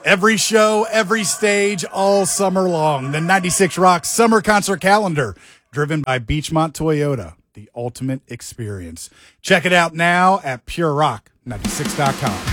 Every show, every stage, all summer long. The 96 Rock Summer Concert Calendar, driven by Beachmont Toyota, the ultimate experience. Check it out now at purerock96.com.